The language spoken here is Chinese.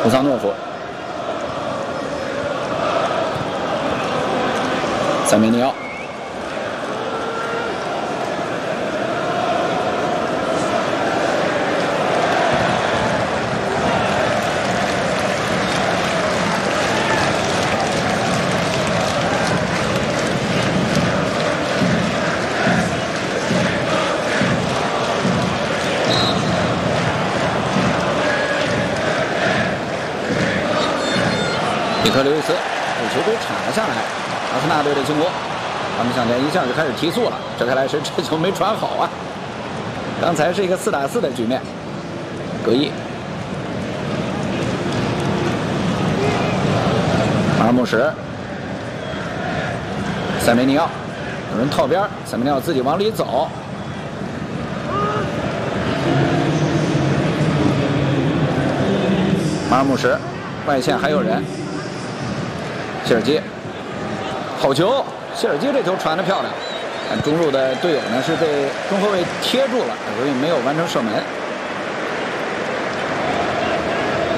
布桑诺夫，塞梅尼奥。 皮克·刘易斯把球给铲了下来，阿森纳队的进攻，他们向前一下就开始提速了。这看来是这球没传好啊！刚才是一个4打4的局面，格伊、马尔穆什、塞梅尼奥，有人套边，塞梅尼奥自己往里走。马尔穆什外线还有人。 谢尔基，好球！谢尔基这球传得漂亮，但中路的队友呢是被中后卫贴住了，所以没有完成射门。